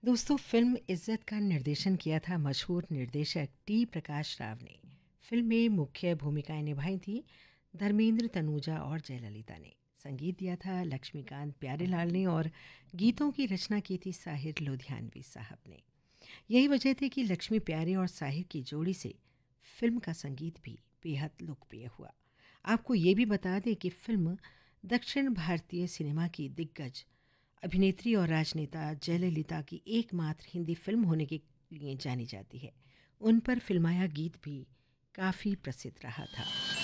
दोस्तों, फिल्म इज्जत का निर्देशन किया था मशहूर निर्देशक टी प्रकाश राव ने। फिल्म में मुख्य भूमिकाएं निभाई थी धर्मेंद्र तनूजा और जयललिता ने। संगीत दिया था लक्ष्मीकांत प्यारेलाल ने और गीतों की रचना की थी साहिर लुधियानवी साहब ने। यही वजह थी कि लक्ष्मी प्यारे और साहिर की जोड़ी से फिल्म का संगीत भी बेहद लोकप्रिय हुआ। आपको ये भी बता दें कि फिल्म दक्षिण भारतीय सिनेमा की दिग्गज अभिनेत्री और राजनेता जयललिता की एकमात्र हिंदी फिल्म होने के लिए जानी जाती है। उन पर फिल्माया गीत भी काफ़ी प्रसिद्ध रहा था।